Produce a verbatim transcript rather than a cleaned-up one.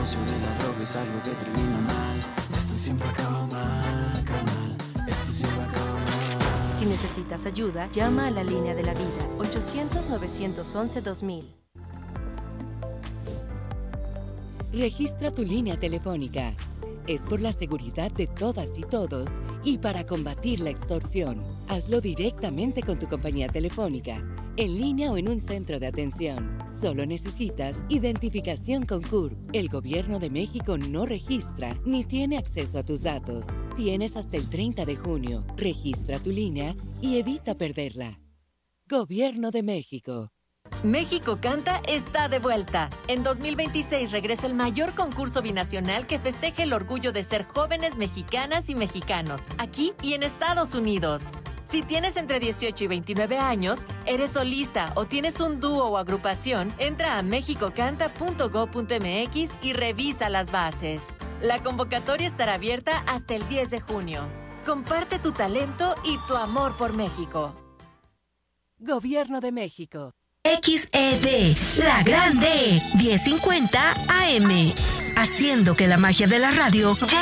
negocio de la droga es algo que termina mal. Esto siempre acaba mal, carnal. Esto siempre acaba mal. Si necesitas ayuda, llama a la línea de la vida, ochocientos, novecientos once, dos mil. Registra tu línea telefónica. Es por la seguridad de todas y todos y para combatir la extorsión. Hazlo directamente con tu compañía telefónica, en línea o en un centro de atención. Solo necesitas identificación con C U R P. El Gobierno de México no registra ni tiene acceso a tus datos. Tienes hasta el treinta de junio. Registra tu línea y evita perderla. Gobierno de México. México Canta está de vuelta. En dos mil veintiséis regresa el mayor concurso binacional que festeje el orgullo de ser jóvenes mexicanas y mexicanos, aquí y en Estados Unidos. Si tienes entre dieciocho y veintinueve años, eres solista o tienes un dúo o agrupación, entra a mexico canta punto gob punto m x y revisa las bases. La convocatoria estará abierta hasta el diez de junio. Comparte tu talento y tu amor por México. Gobierno de México. X E D, la grande, diez cincuenta A M, haciendo que la magia de la radio llegue